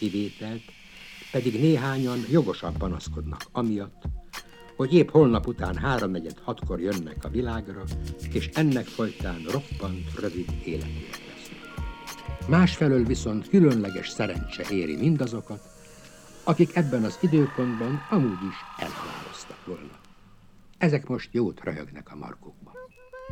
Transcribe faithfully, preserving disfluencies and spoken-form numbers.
kivételt, pedig néhányan jogosan panaszkodnak amiatt, hogy épp holnap után háromnegyed hatkor jönnek a világra, és ennek folytán roppant rövid életűek lesznek. Másfelől viszont különleges szerencse éri mindazokat, akik ebben az időpontban amúgy is elhaláloztak volna. Ezek most jót röhögnek a markukba.